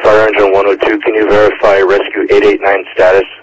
Fire Engine 102, can you verify rescue 889 status?